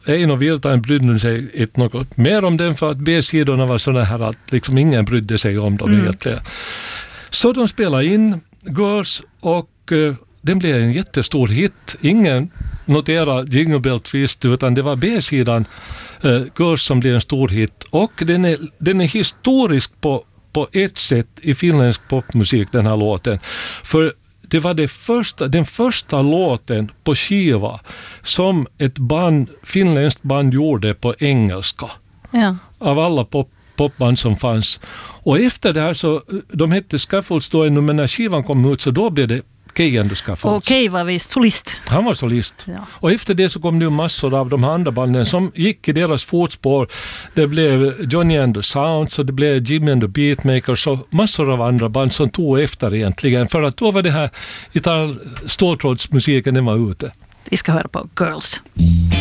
Eino Virtanen brydde sig inte något mer om den, för att B-sidorna var sådana här att liksom ingen brydde sig om dem egentligen. Så de spelade in Girls och den blev en jättestor hit. Ingen noterade Jingle Bell Twist, utan det var B-sidan Girls som blev en stor hit. Och den är historisk på ett sätt i finländsk popmusik, den här låten. För det var den första låten på skiva som ett finländskt band gjorde på engelska. Ja. Av alla popband som fanns. Och efter det här så, de hette Scaffolds då ännu, men när skivan kom ut så då blev det Kay and the Scaffolds. Och Kay var visst solist. Han var solist. Ja. Och efter det så kom det massor av de andra banden som gick i deras fotspår. Det blev Johnny and the Sounds och det blev Jimmy and the Beatmakers och massor av andra band som tog efter egentligen. För att då var det här ståltrådsmusiken, den var ute. Vi ska höra på Girls.